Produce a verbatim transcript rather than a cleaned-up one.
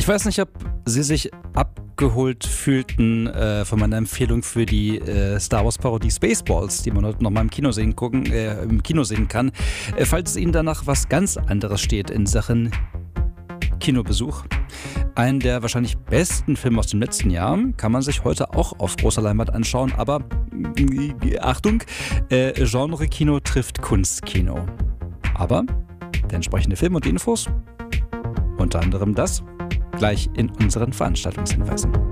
Ich weiß nicht, ob Sie sich abgeholt fühlten äh, von meiner Empfehlung für die äh, Star Wars Parodie Spaceballs, die man heute noch mal im Kino sehen, gucken, äh, im Kino sehen kann. Äh, falls es Ihnen danach was ganz anderes steht in Sachen Kinobesuch. Einen der wahrscheinlich besten Filme aus dem letzten Jahr kann man sich heute auch auf großer Leinwand anschauen, aber äh, Achtung, äh, Genre-Kino trifft Kunstkino. Aber der entsprechende Film und die Infos, unter anderem das, gleich in unseren Veranstaltungshinweisen.